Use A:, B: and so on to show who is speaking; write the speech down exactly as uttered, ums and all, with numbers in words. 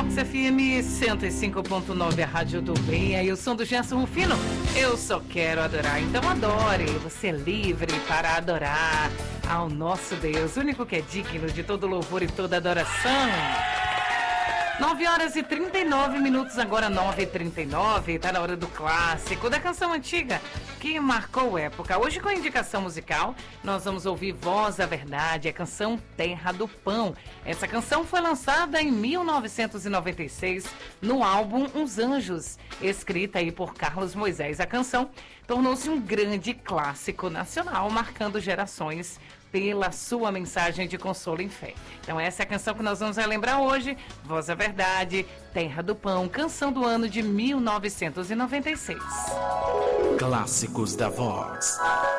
A: Vox F M cento e cinco ponto nove, a rádio do bem. Aí o som do Gerson Rufino. Eu só quero adorar, então adore. Você é livre para adorar ao nosso Deus, único que é digno de todo louvor e toda adoração. nove horas e trinta e nove minutos, agora nove e trinta e nove, tá na hora do clássico, da canção antiga que marcou época. Hoje, com a indicação musical, nós vamos ouvir Voz da Verdade, a canção Terra do Pão. Essa canção foi lançada em mil novecentos e noventa e seis no álbum Os Anjos, escrita aí por Carlos Moisés. A canção tornou-se um grande clássico nacional, marcando gerações pela sua mensagem de consolo em fé. Então essa é a canção que nós vamos relembrar hoje, Voz da Verdade, Terra do Pão, canção do ano de mil novecentos e noventa e seis.
B: Clássicos da Voz.